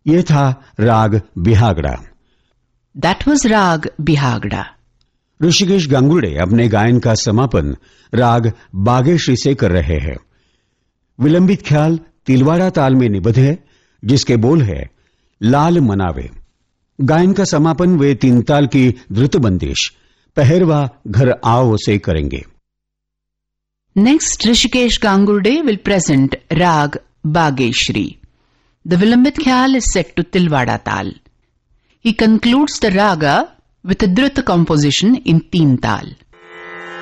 ये था राग Bihagda. That was Rag Bihagda. Rishikesh Gangurde अपने गायन का समापन राग बागेश्री से कर रहे हैं। विलंबित ख्याल तिलवाड़ा ताल में निबद्ध है, जिसके बोल है लाल मनावे। गायन का समापन वे 3 ताल की द्रुत बंदिश पहरवा घर आओ से करेंगे। Next, Rishikesh Gangurde will present Rag Bageshri. The Vilambit Khyal is set to Tilwada Tal. He concludes the raga with a Druta composition in 3 tal.